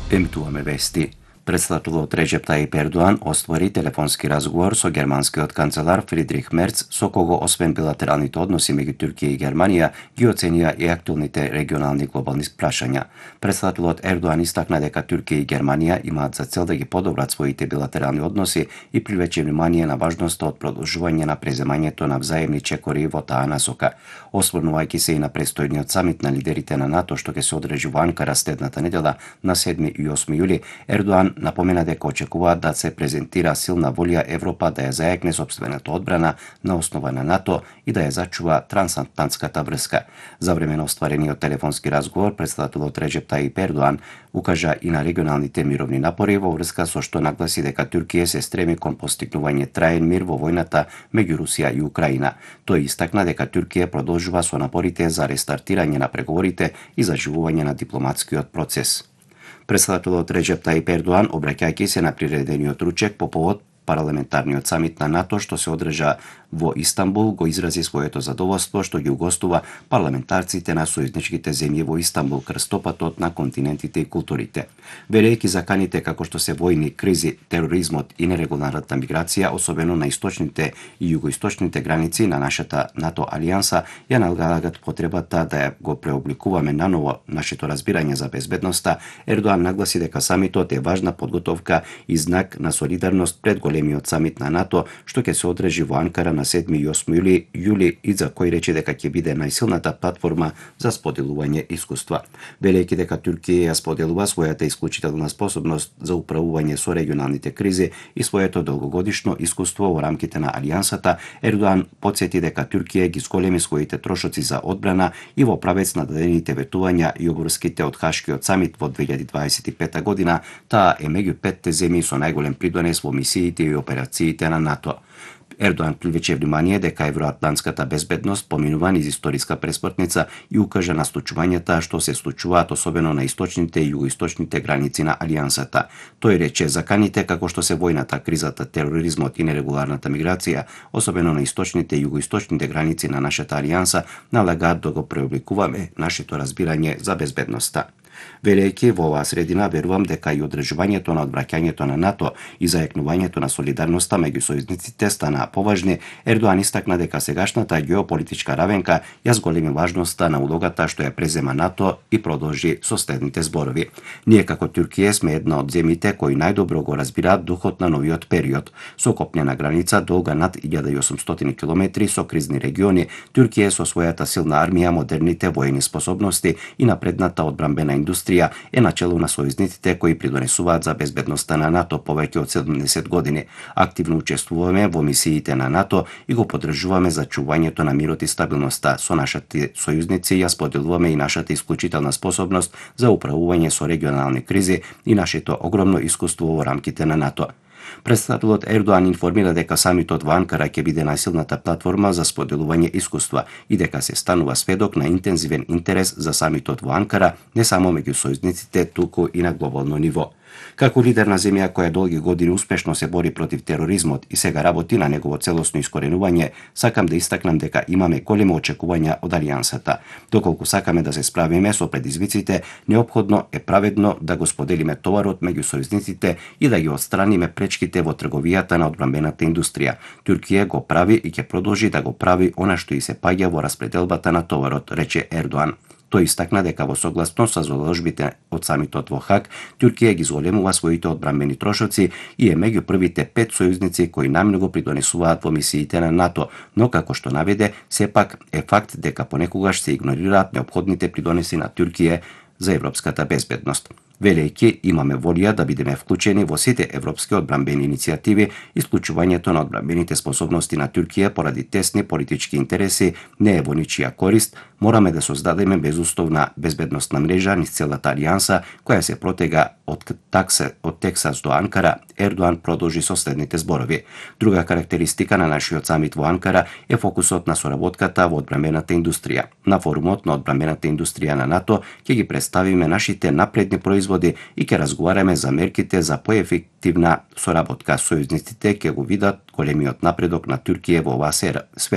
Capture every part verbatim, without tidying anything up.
Емтуваме вести. Председателот Реджеп Таип Ердоан оствари телефонски разговор со германскиот канцелар Фридрих Мерц, со кого освен билатералните односи меѓу Туркија и Германија, ги оценија и актуелните регионални глобални прашања. Председателот Ердоан истакна дека Туркија и Германија имаат за цел да ги подобрат своите билатерални односи и привлече внимание на важноста од продолжување на преземањето на взаемни чекори во таа насока. Осврнувајќи се и на престојниот самит на лидерите на НАТО што ќе се одржи во Анкара следната недела на седми и осми јули, Ердоан напомена дека очекуваат да се презентира силна волја Европа да ја зајакне сопствената одбрана на основа на НАТО и да ја зачува трансатлантската врска. За време на остварениот телефонски разговор, председателот Реджеп Таип Ердоан укажа и на регионалните мировни напори во врска со што нагласи дека Туркија се стреми кон постигнување траен мир во војната меѓу Русија и Украина. Тој истакна дека Туркија продолжува со напорите за рестартирање на преговорите и заживување на дипломатскиот процес. Председателот Реджеп Таип Ердоан, обраќајќи се на приредениот ручек по повод парламентарниот самит на НАТО што се одржа во Истанбул, го изрази своето задоволство што ги угостува парламентарците на сојузничките земји во Истанбул, крстопатот на континентите и културите. Верејќи за каните како што се војни кризи, тероризмот и нерегуларната миграција, особено на источните и југоисточните граници на нашата НАТО алијанса, ја налагат потребата да ја го преобликуваме наново нашето разбирање за безбедноста. Ердоан нагласи дека самитот е важна подготовка и знак на солидарност пред големиот самит на НАТО што ќе се одржи во Анкара на седми и осми јули, јули и за кој рече дека ќе биде најсилната платформа за споделување искуства. Велејќи дека Туркија ја споделува својата исклучителна способност за управување со регионалните кризи и своето долгогодишно искуство во рамките на алијансата, Ердоан потсети дека Туркија ги зголеми своите трошоци за одбрана и во правец на дадените ветувања и обврските од Хашкиот самит во две илјади дваесет и пета година, таа е меѓу петте земји со најголем придонес во мисиите и операциите на НАТО. Ердоан привлече внимание дека евроатлантската безбедност поминува низ историска пресмртница и укажа на случувањата што се случуваат особено на источните и југоисточните граници на алијансата. Тој рече заканите како што се војната, кризата, тероризмот и нерегуларната миграција, особено на источните и југоисточните граници на нашата алијанса, налагаат да го преобликуваме нашето разбирање за безбедноста. Велејќи во оваа средина верувам дека и одржувањето на одвраќањето на НАТО и зајакнувањето на солидарноста меѓу сојузниците стана поважни. Ердоан истакна дека сегашната геополитичка равенка ја зголеми важноста на улогата што ја презема НАТО и продолжи со следните зборови. Ние како Туркија сме една од земјите кои најдобро го разбираат духот на новиот период. Со копнена граница долга над илјада и осумстотини километри, со кризни региони, Туркија со својата силна армија, модерните воени способности и напредната одбранбена индустрија е начело на сојузниците кои придонесуваат за безбедноста на НАТО повеќе од седумдесет години. Активно учествуваме во мисиите на НАТО и го поддржуваме зачувањето на мирот и стабилноста. Со нашите сојузници ја споделуваме и нашата исклучителна способност за управување со регионални кризи и нашето огромно искуство во рамките на НАТО. Председателот Ердоан информира дека самитот во Анкара ќе биде најсилната платформа за споделување искуства и дека се станува сведок на интензивен интерес за самитот во Анкара не само меѓу сојузниците, туку и на глобално ниво. Како лидер на земја која долги години успешно се бори против тероризмот и сега работи на негово целосно искоренување, сакам да истакнам дека имаме големи очекувања од алијансата. Доколку сакаме да се справиме со предизвиците, неопходно е праведно да го споделиме товарот меѓу сојузниците и да ги отстраниме пречките во трговијата на одбранбената индустрија. Туркија го прави и ќе продолжи да го прави она што и се паѓа во распределбата на товарот, рече Ердоан. Тој истакна дека во согласност со заложбите од самитот во Хаг, Туркија ги зголемува своите одбранбени трошоци и е меѓу првите пет сојузници кои најмногу придонесуваат во мисиите на НАТО, но како што наведе, сепак е факт дека понекогаш се игнорираат неопходните придонеси на Туркија за европската безбедност. Велејќи имаме волја да бидеме вклучени во сите европски одбранбени иницијативи, исклучувањето на одбранбените способности на Туркија поради тесни политички интереси не е во ничија корист, мораме да создадеме безусловна безбедносна мрежа низ целата алијанса која се протега од таксе од Тексас до Анкара. Ердоан продолжи со следните зборови. Друга карактеристика на нашиот самит во Анкара е фокусот на соработката во одбранбената индустрија. На форумот на одбранбената индустрија на НАТО ќе ги представиме нашите напредни производи и ќе разговараме за мерките за поефективна соработка. Сојузниците ќе го видат големиот напредок на Туркија во оваа сфера.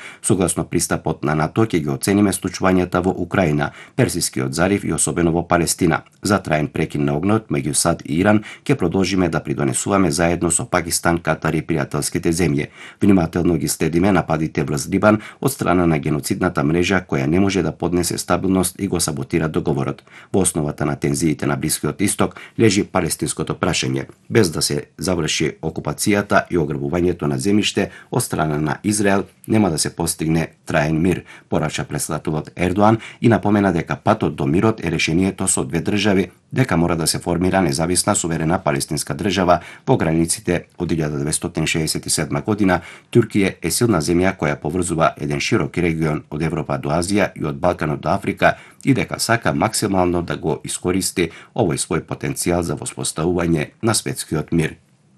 Согласно пристапот на НАТО ќе ги оцениме случувањата во Украина, Персискиот залив и особено во Палестина. За траен прекин на огнот меѓу САД и Иран ќе продолжиме да придонесуваме заедно со Пакистан, Катар и пријателските земји. Внимателно ги следиме нападите врз Либан од страна на геноцидната мрежа која не може да поднесе стабилност и го саботира договорот. Во основата на тензиите на Блискиот Исток лежи палестинското прашање, без да се заврши окупацијата и ограбувањето на земјиште од страна на Израел нема да се постигне траен мир, порача председателот Ердоан и напомена дека патот до мирот е решението со две држави, дека мора да се формира независна суверена палестинска држава во границите од илјада деветстотини шеесет и седма година. Туркија е силна земја која поврзува еден широк регион од Европа до Азија и од Балканот до Африка и дека сака максимално да го искористи овој свој потенцијал за воспоставување на светскиот мир.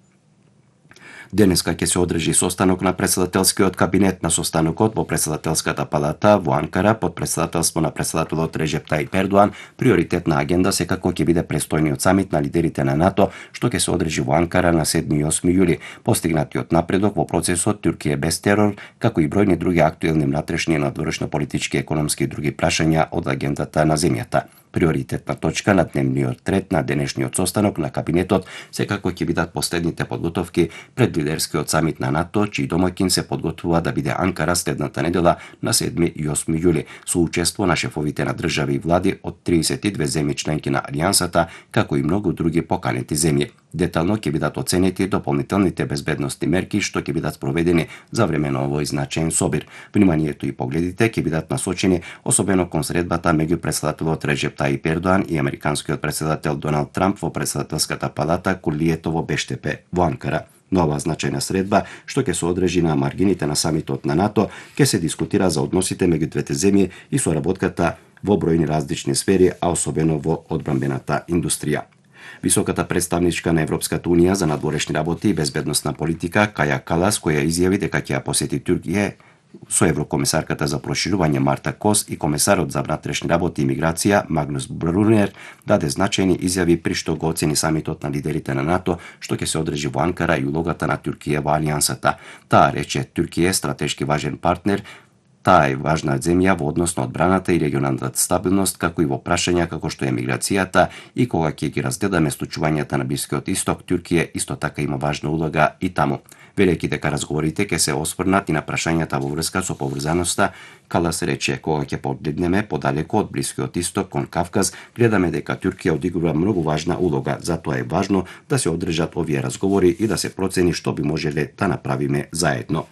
Денеска ќе се одржи состанок на председателскиот кабинет. На состанокот во председателската палата во Анкара под председателство на председателот Реджеп Тајип Ердоан, приоритетна агенда секако ќе биде престојниот самит на лидерите на НАТО, што ќе се одржи во Анкара на седми и осми јули. Постигнатиот напредок во процесот Туркија без терор, како и бројни други актуелни внатрешни, надворешно политички, економски и други прашања од агендата на земјата. Приоритетна точка на дневниот ред на денешниот состанок на кабинетот секако ќе бидат последните подготовки пред лидерскиот самит на НАТО, чиј домаќин се подготвува да биде Анкара следната недела на седми и осми јули, со учество на шефовите на држави и влади од триесет и две земји членки на Алијансата, како и многу други поканети земји. Детално ќе бидат оценети дополнителните безбедности мерки што ќе бидат спроведени за време на овој значаен собир. Вниманието и погледите ќе бидат насочени особено кон средбата меѓу председателот Реджеп Тајип Ердоан и американскиот председател Доналд Трамп во председателската палата кулието во Бештепе во Анкара. Нова значајна средба, што ќе се одржи на маргините на самитот на НАТО, ќе се дискутира за односите меѓу двете земји и соработката во бројни различни сфери, а особено во одбрамбената индустрија. Високата представничка на Европската унија за надворешни работи и безбедносна политика Каја Калас, која изјави дека ќе ја посети Туркија со еврокомисарката за проширување Марта Кос и комесарот за внатрешни работи и миграција Магнус Брунер, даде значајни изјави при што го оцени самитот на лидерите на НАТО, што ќе се одржи во Анкара и улогата на Туркија во Алијансата. Таа рече Туркија е стратешки важен партнер, таа е важна земја во однос на одбраната и регионалната стабилност, како и во прашања како што е миграцијата, и кога ќе ги разгледаме случувањата на Блискиот Исток, Туркија исто така има важна улога и таму. Велејќи дека разговорите ќе се осврнат и на прашањата во врска со поврзаноста, Калас рече, кога ќе погледнеме подалеку од Блискиот Исток кон Кавказ, гледаме дека Туркија одигрува многу важна улога, затоа е важно да се одржат овие разговори и да се процени што би можеле да направиме заедно.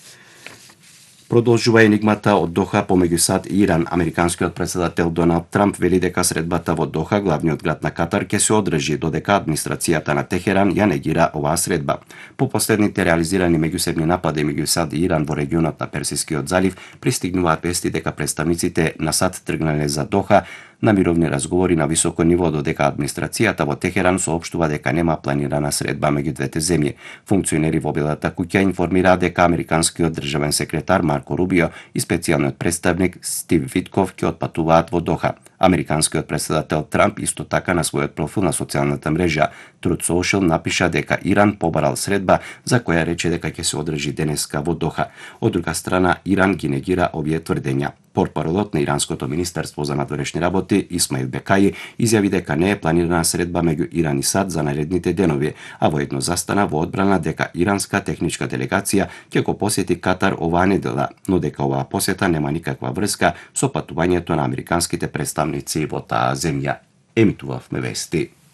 Продолжува енигмата од Доха помеѓу САД и Иран. Американскиот председател Доналд Трамп вели дека средбата во Доха, главниот град на Катар, ќе се одржи, додека администрацијата на Техеран ја негира оваа средба. По последните реализирани меѓусебни напади меѓу САД и Иран во регионот на Персискиот залив, пристигнуваат вести дека представниците на САД тргнале за Доха на мировни разговори на високо ниво, додека администрацијата во Техеран соопштува дека нема планирана средба меѓу двете земји. Функционери во Белата куќа информираа дека американскиот државен секретар Марко Рубио и специјалниот представник Стив Витков ќе отпатуваат во Доха. Американскиот председател Трамп исто така на својот профил на социјалната мрежа Truth Social напиша дека Иран побарал средба за која рече дека ќе се одржи денеска во Доха. Од друга страна, Иран ги негира овие тврдења. Портпаролот на Иранското министерство за надворешни работи Исмаил Бекаи изјави дека не е планирана средба меѓу Иран и САД за наредните денови, а воедно застана во одбрана дека иранска техничка делегација ќе го посети Катар оваа недела, но дека оваа посета нема никаква врска со патувањето на американските представници во таа земја. Емитувавме вести.